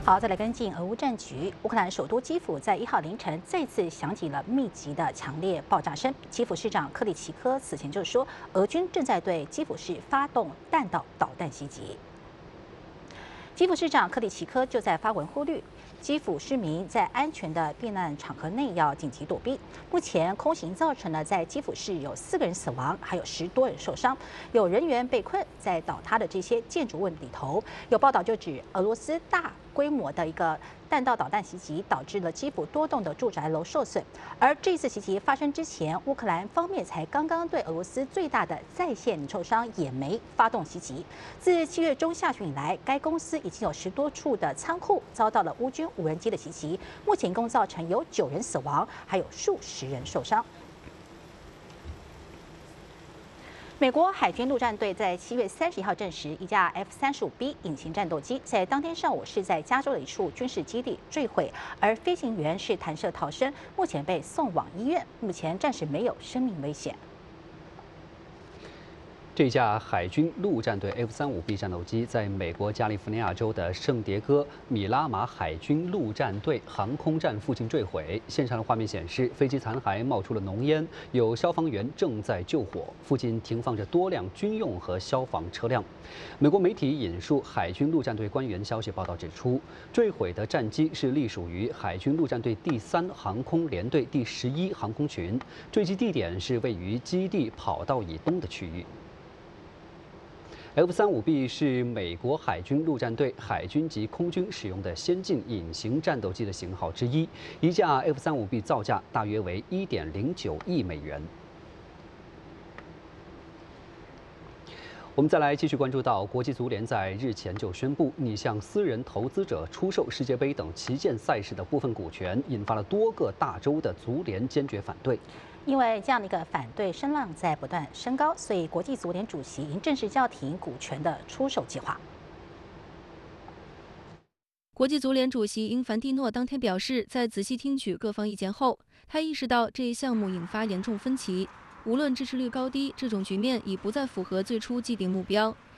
好，再来跟进俄乌战局。乌克兰首都基辅在1号凌晨再次响起了密集的强烈爆炸声。基辅市长克里奇科此前就说，俄军正在对基辅市发动弹道导弹袭击。基辅市长克里奇科就在发文呼吁，基辅市民在安全的避难场合内要紧急躲避。目前空袭造成了在基辅市有4个人死亡，还有10多人受伤，有人员被困在倒塌的这些建筑物里头。有报道就指俄罗斯大规模的一个弹道导弹袭击，导致了基辅多栋的住宅楼受损。而这次袭击发生之前，乌克兰方面才刚刚对俄罗斯最大的在线零售商野莓发动袭击。自7月中下旬以来，该公司已经有10多处的仓库遭到了乌军无人机的袭击，目前共造成有9人死亡，还有数十人受伤。美国海军陆战队在7月31号证实，一架 F-35B 引擎战斗机在当天上午是在加州的一处军事基地坠毁，而飞行员是弹射逃生，目前被送往医院，目前暂时没有生命危险。 这架海军陆战队 F-35B 战斗机在美国加利福尼亚州的圣迭戈米拉马海军陆战队航空站附近坠毁。现场的画面显示，飞机残骸冒出了浓烟，有消防员正在救火。附近停放着多辆军用和消防车辆。美国媒体引述海军陆战队官员消息报道指出，坠毁的战机是隶属于海军陆战队第3航空联队第11航空群，坠机地点是位于基地跑道以东的区域。F-35B 是美国海军陆战队海军及空军使用的先进隐形战斗机的型号之一，一架 F-35B 造价大约为1.09亿美元。我们再来继续关注到，国际足联在日前就宣布拟向私人投资者出售世界杯等旗舰赛事的部分股权，引发了多个大洲的足联坚决反对。 因为这样的一个反对声浪在不断升高，所以国际足联主席已经正式叫停股权的出售计划。 国际足联主席英凡蒂诺当天表示，在仔细听取各方意见后，他意识到这一项目引发严重分歧。无论支持率高低，这种局面已不再符合最初既定目标。